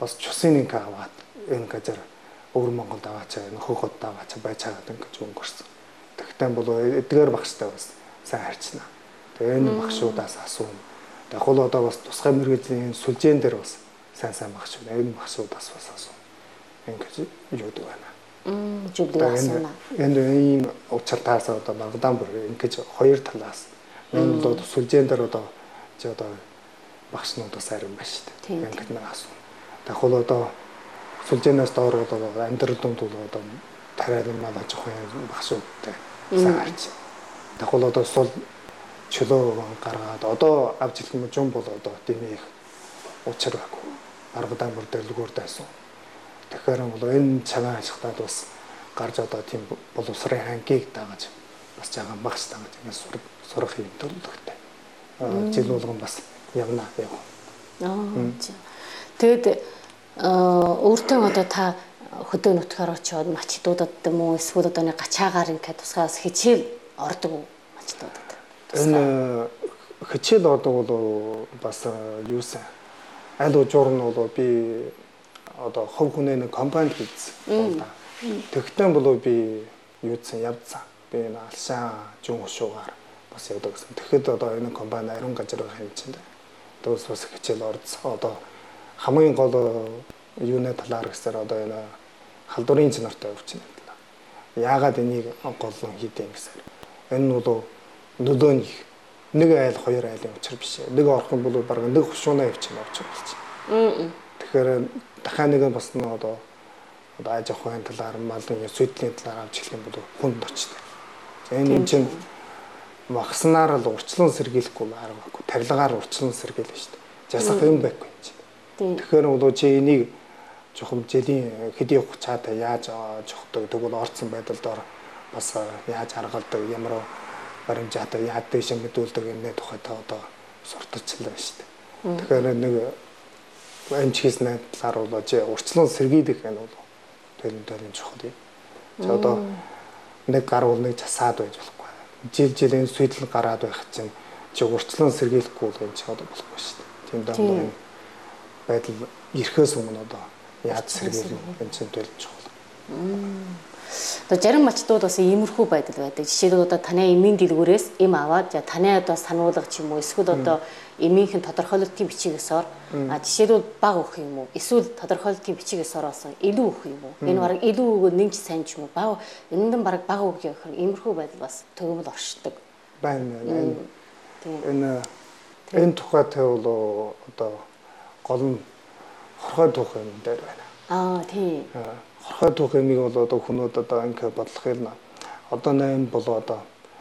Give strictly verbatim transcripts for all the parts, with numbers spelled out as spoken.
бас чусын нэг аваад энэ газар өвөр Монголд аваачаа энэ хөхөд аваачаа байж чагаад ингэж өнгөрсөн. Тэгтээ бол эдгээр багштай бас сайн харьцна. Тэгээ энэ багшуудаас асуув. Яг л одоо бас тусгай мэргэжлийн сүлжээн дээр бас сайн сайн багшууд энэ багшуудаас бас асуув. Ингэж юудаг байна. Мм жүлдэг асууна. Энэ ийм учиртаас одоо Багдам бүр ингэж хоёр талаас энэ бол сүлжээн дээр одоо чи одоо багшнуудаас арим байна шүү дээ. Ингэж нэг асуув. Яг л одоо сүлжээнээс доор одоо амьдрал дунд бол одоо тариад мал аж ахуйн багшуудтай сайн харьц. Яг л одоо сул чөлөө гаргаад одоо авч ирэх юм жум бол одоо дэмий их учир байхгүй. Аргадан бүр дэлгүүр дайсан. Тэгэхээр бол энэ цагаан ашигтаад бас гарч одоо тийм боловсрын хангийг дагаж бас жаахан багш дагаж ингэ сурах юм төлөвлөгтэй. Жил болгон бас явна яв. Аа. Тэгэд өөртөө одоо та хөдөө нутгаар очиод мачдуудад юм уу эсвэл одоо нэг гачаагаар ингээд тусгаас хичээл ордог уу мачдуудад? Энэ хичээл ордог бол бас юусан аль ужуур нь бол би одоо хов хүнээ нэг компани хийсэн. Тэгтэн бол би юуцсан явцсан. Би энэ алшаа жин хушуугаар бас явдаг гэсэн. Тэгэхэд одоо энэ компани ариун газар хэмжээнд дөөс бас хичээл орцсон. Одоо хамгийн гол юуны талаар гэсээр одоо энэ халдварын чанартай өвчин талаа. Яагаад энийг гол нь хийдэг юм гэсээр энэ бол нөлөө нэг нэг айл хоёр айлын учир биш. Нэг орхон бол баг нэг хушуунаа явчихна учир болчих. Тэгэхээр дахиад нэг нь бас нь одоо одоо аж ахуйн талаар малын сүйтгэлийн талаар авч хэлэх юм бол хүнд очтой. За энэ юм чинь магснаар л урчлан сэргийлэхгүй арга байхгүй. Тарилгаар урчлан сэргийлнэ шүү дээ. Жасах юм байхгүй юм чинь. Тэгэхээр бол чи энийг жохом жилийн хэдий хугацаатай яаж жохдог тэгвэл орцсон байдалд бас яаж харгалдаг ямар баримжаатай яад дэш мэдүүлдэг юмны тухайтай одоо сурталчлаа шүү дээ. Тэгэхээр нэг энэ хийснээр талаар бол чи урчлан сэргийлэх юм бол төлөв төлөв чухал юм. За одоо нэг гаруул нэг засаад байж болохгүй. Жил жилийн сүйтэл гараад байх чинь чи урчлан сэргийлэхгүй бол энэ ч одоо болохгүй шүү дээ. Тийм даа байдал ирэхээс өмнө одоо яаж сэргийлэх юм чинь төлөв чухал. Одоо зарим мачдууд бас иймэрхүү байдал байдаг. Жишээлбэл одоо таны эмийн дэлгүүрээс эм аваад таны одоо сануулга ч юм уу эсвэл одоо эмийнхэн тодорхойлолтын бичигээс ор а жишээлбэл баг өгөх юм уу эсвэл тодорхойлолтын бичигээс ороосон илүү өгөх юм уу энэ бараг илүү өгөө нэмж сайн ч юм уу баг энэнд нь бараг баг өгөх гэх иймэрхүү байдал бас төгөмөл оршдог байна. Энэ энэ тухайтай бол одоо гол нь хорхой тух юм дээр байна. Аа тийм. Хорхой тух юмыг бол одоо хүмүүс одоо ингэ бодлох юм. Одоо нэм бол одоо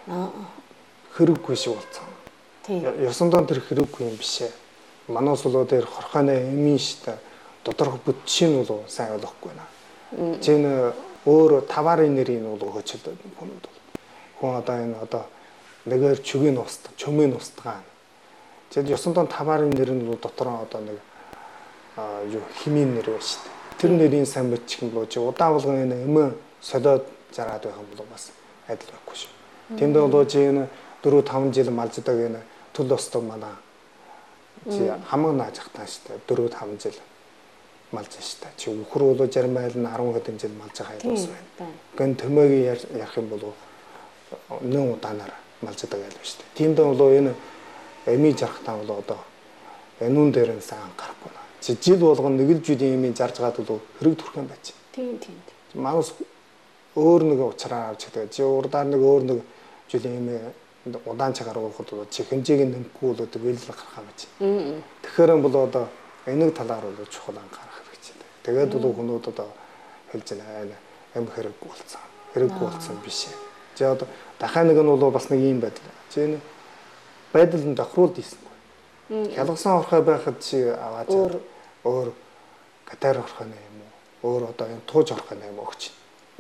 хэрэггүй шиг болцсон. Ёсондоо тэр хэрэггүй юм биш ээ. Манаас болоо тэр хорхойны эмийн штэ доторх бүтшийн бол сайн ойлгохгүй байна. Жин өөр таварын нэрийг бол хөчөлдөд хүмүүс бол. Хүн одоо энэ одоо нэгээр чүгийн уст, чөмийн устгаан. Жин ёсондоо таварын нэр нь бол дотор одоо нэг юу химийн нэр байна штэ. Тэр нэрийн сайн мэдчих юм бол чи удаан болгон энэ эмээ солиод зараад байх юм бол бас адил байхгүй шүү. Тэнд бол чи энэ дөрөв таван жил малждаг энэ төл остог манаа. Чи хамаг нааж хатаа штэ дөрөв таван жил малж штэ. Чи өхөр бол зарим айл нь арван хэдэн жил малж байгаа юм байна. Гэн төмөгийн ярих юм бол нэн удаанаар малждаг айл байна штэ. Тэнд бол энэ эмийн жарахтаа бол одоо энүүн дээр нь сайн гарахгүй наа. Чи жил болгон нэг л жилийн эмийн зарж гад бол хэрэг төрх юм байж. Тийм тийм. Манус өөр нэг уучраа авч гэдэг. Чи урдаар нэг өөр нэг жилийн эмээ удаан цагаар уухад бол чи хэмжээг нь нэмэхгүй бол биелэл гарах юм байж. Тэгэхээр бол одоо энийг талаар бол чухал анхаарах хэрэгтэй. Тэгээд бол хүмүүс одоо хэлж байна. Эм хэрэггүй болсон. Хэрэггүй болсон биш ээ. Чи одоо дахиад нэг нь бол бас нэг юм байдал. Чи энэ байдал нь давхруулд ийсэн. Хялгасан орхой байхад чи аваад өөр катар орхойно юм уу? Өөр одоо энэ тууж орхойно юм өгч.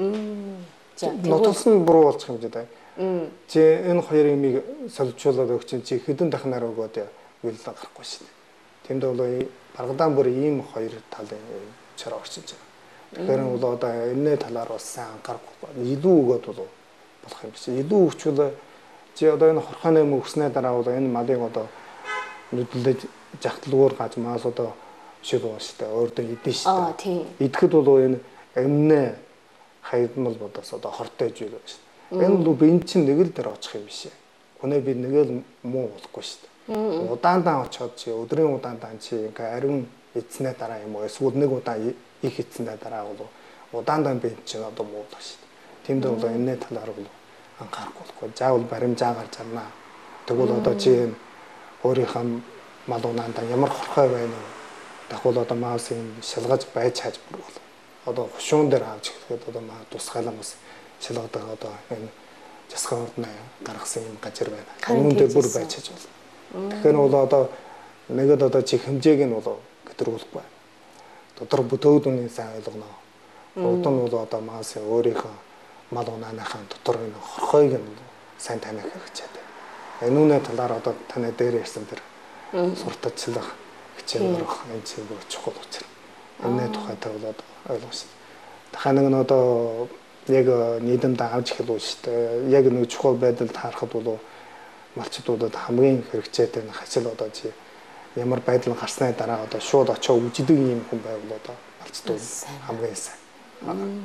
За нотолсон буруу болчих юм жаа. Чи энэ хоёр юмыг солилцуулаад өгч чи хэдэн дахнаар өгөөд биелэл гарахгүй шин. Тэнд бол баргадан бүр ийм хоёр талын чараа орчиж байна. Тэгэхээр бол одоо энэ талаар бас сайн анхаарахгүй. Илүү өгөөд бол болох юм биш. Илүү өгчвөл чи одоо энэ хорхойно юм өгснээ дараа бол энэ малыг одоо нүдлэж жагтлуур гаж маас одоо шиг байна шүү дээ. Өөртөө идэн шүү Аа дээ. тийм. Идэхэд бол энэ амнаа хайдмал бодос одоо хортойж байна шүү дээ. Энэ бол би эн чинь нэг л дээр очих юм биш ээ. Хүнээ би нэг л муу болохгүй шүү дээ. Удаандаа очиод чи өдрийн удаандаа чи ингээ ариун эцнээ дараа юм уу эсвэл нэг удаа их эцнээ дараа бол удаандаа би эн чинь одоо муу болох шүү дээ. Тэнд бол энэ талаар бол анхаарахгүй болохгүй. Заавал баримжаа гарч чадна. Тэгвэл одоо чи өөрийнхөө мал унаандаа ямар хорхой байна вэ? Тэгвэл одоо маус юм шалгаж байж чаж бүр бол одоо хушуун дээр авч ихэд одоо маа тусгайлаа бас шалгадаг одоо энэ засгийн ордны гаргасан юм гажир байна. Үүн дээр бүр байж чаж болно. Тэгэхээр бол одоо нэгэд одоо чи хэмжээг нь бол гэтрүүлэхгүй. Дотор бүтөөдүний сайн ойлгоно. Урд нь бол одоо маус өөрийнхөө мал унааныхаа дотор энэ хорхойг нь сайн таних хэрэгтэй. Энэ үнэ талаар одоо таны дээр ярьсан тэр сурталчлах хичээл өрөх энэ чинь бүр чухал учир. Энэ тухайтай бол одоо ойлгох шээ. Дахин нэг нь одоо яг нийгэмд авч хэлүү шүү дээ. Яг нэг чухал байдалд харахад бол малчдуудад хамгийн хэрэгцээтэй нь хачил одоо чи ямар байдал гарсны дараа одоо шууд очоо үжидэг юм хүн байвал одоо малчдууд хамгийн сайн.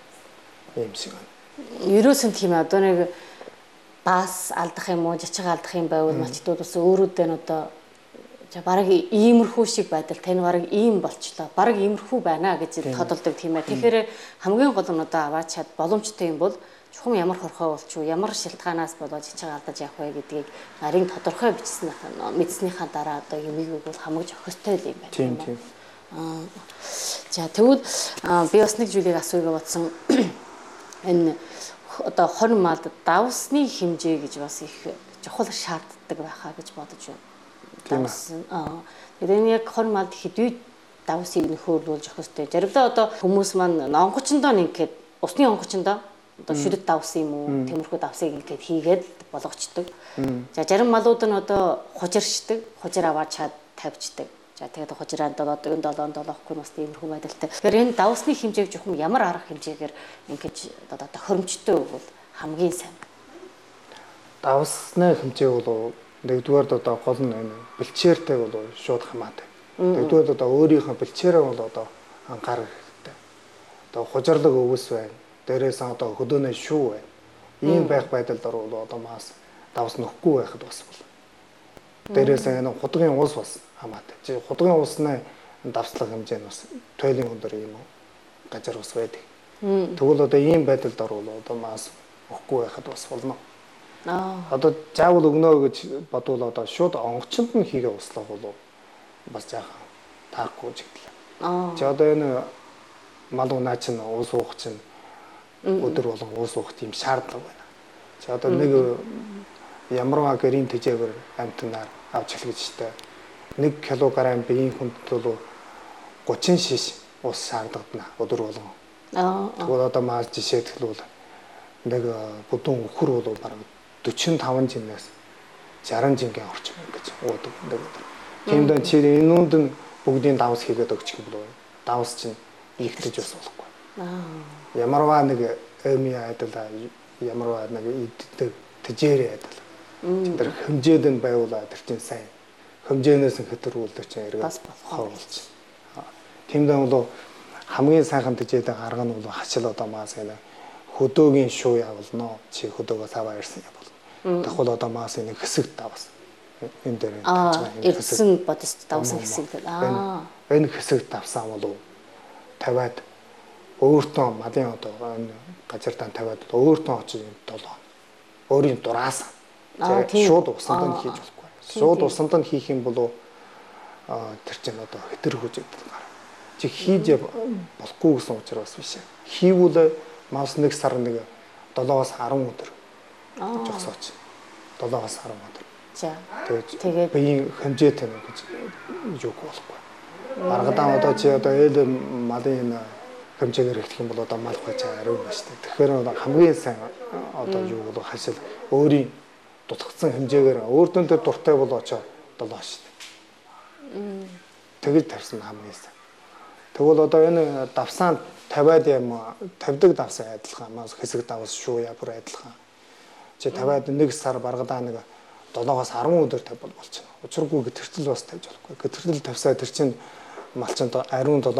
Ийм шиг байна. Ерөөсөн тийм одоо нэг бас алдах юм уу, жичиг алдах юм байвал малчдууд бас өөрөөдөө нь одоо за бараг иймэрхүү шиг байдал тань бараг ийм болчлоо. Бараг иймэрхүү байна гэж тодолдог тийм ээ. Тэгэхээр хамгийн гол нь одоо аваад чад боломжтой юм бол чухам ямар хорхой болчих уу, ямар шалтгаанаас болоод жичиг алдаж явах вэ гэдгийг нарийн тодорхой бичсэн мэдснийхаа дараа одоо юмыг бол хамгаж өгөх ёстой юм байна. Тийм тийм. Аа. За тэгвэл би бас нэг зүйлийг асууя бодсон. Энэ одоо хорн малд давсны хэмжээ гэж бас их чухал шаарддаг байхаа гэж бодож байна. Давс аа. Тэгээд яг хорн малд хэдий давсыг нөхөрлүүлж өгөх ёстой. Жаргалаа одоо хүмүүс маань онгочондоо ингээд усны онгочондоо одоо шүдэт давс юм уу, темирхүү давсыг ингээд хийгээд болгочдөг. За зарим малууд нь одоо хужирчдаг, хужир аваад чад тавьчдаг. За тэгээд хужираад долоод долоон долоохгүй бас тиймэрхүү байдалтай. Тэгэхээр энэ давсны хэмжээг жохом ямар арга хэмжээгээр ингэж одоо тохиромжтой бол хамгийн сайн. Давсны хэмжээ бол нэгдүгээр одоо гол нь энэ бэлчээртэй бол шууд хамаатай. Нэгдүгээр одоо өөрийнхөө бэлчээрээ бол одоо анхаарах хэрэгтэй. Одоо хужирлаг өвс байна. Дээрээс нь одоо хөдөөнөө шүү байна. Ийм байх байдалд бол одоо маас давс нөхгүй байхад бас бол. Дээрээс нь худгийн ус бас хамаатай. Чи худгийн усны давслах хэмжээ нь бас туйлын өндөр юм уу? Газар ус байдаг. Тэгвэл одоо ийм байдалд орвол одоо маас өгөхгүй байхад бас болно. Аа. Одоо заавал өгнө гэж бодвол одоо шууд онгочонд нь хийгээ услах болов бас жаахан таахгүй жигдлээ. Аа. Чи одоо энэ мал унаа чинь уус уух чинь өдөр болгон уус уух тийм шаардлага байна. Чи одоо нэг ямарваа гэрийн тэжээгээр амтнаар авч хэлгэж штэ. нэг килограмм биеийн хүнд бол гучин шиш ус шаардлагадна өдөр болгон. Аа. Тэгвэл одоо маа жишээд хэлвэл нэг бүдүүн өхөр бол бараг дөрвөн таван жинээс шаран жингийн орчим гэж уудаг. Тиймдээ чи энүүнд нь бүгдийн давс хийгээд өгчих юм бол давс чинь ихтэж бас болохгүй. Аа. Ямарваа нэг эми айдал ямарваа нэг иддэг тэжээрээ айдал. Тэр хэмжээд нь байвуулаа тэр чинь сайн. Хэмжээнээс нь хэтрүүлдэг чинь эргээд хавуулж. Тиймдээ бол хамгийн сайхан тэжээдэг арга нь бол хачил одоо маас энэ хөдөөгийн шуу явуулно. Чи хөдөөгөөс аваа ирсэн явуул. Тэгвэл одоо маас энэ хэсэг давс. Энэ дээр энэ ирсэн бодис давсан хэсэг. Аа. Энэ хэсэг давсаа бол тавиад өөртөө малын одоо энэ газартаа тавиад өөртөө очиж долоо. Өөрийн дураас шууд усанд нь хийж болохгүй. Шууд усанд нь хийх юм бол тэр чинь одоо хэтэр хүч гэдэг. Чи хийж болохгүй гэсэн учраас биш. Хийвэл мас нэг сар нэг долоос арван өдөр. Жогсооч. долоос арван өдөр. За. Тэгээд биеийн хэмжээтэй гэж юу болохгүй. Баргадаа одоо чи одоо ээл малын хэмжээгээр ихтэх юм бол одоо мал гаж ариун байна шүү дээ. Тэгэхээр хамгийн сайн одоо юу бол хашил өөрийн дутагдсан хэмжээгээр өөртөө тэр дуртай бол очоо долоо шүү дээ. Тэгэж тавьсан хамгийн сайн. Тэгвэл одоо энэ давсаан тавиад юм тавьдаг давсан адилхан мас хэсэг давс шүү япур адилхан. Чи тавиад нэг сар баргадаа нэг долоогоос арван өдөр тавьбал болчихно. Учиргүй гэтэртэл бас тавьж болохгүй. Гэтэртэл тавьсаа тэр чинь малчинд ариун